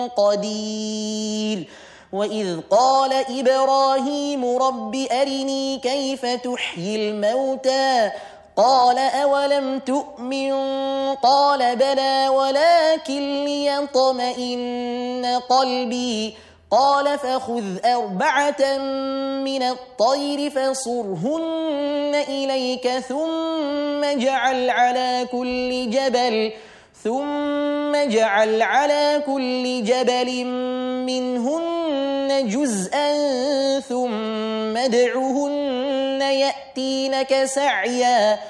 قدير وإذ قال إبراهيم رب أرني كيف تحيي الموتى قال أولم تؤمن قال بلى ولكن ليطمئن قلبي قال فخذ 4 من الطير فصرهن إليك ثم اجعل على كل جبل منهن جزءا ثم ادعهن يأتينك سعيا